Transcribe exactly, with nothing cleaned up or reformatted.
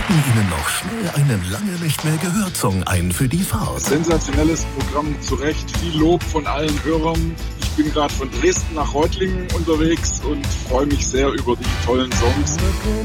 schicken Ihnen noch schnell einen lange nicht mehr gehört Song ein für die Fahrt. Sensationelles Programm, zu Recht. Viel Lob von allen Hörern. Ich bin gerade von Dresden nach Reutlingen unterwegs und freue mich sehr über die tollen Songs.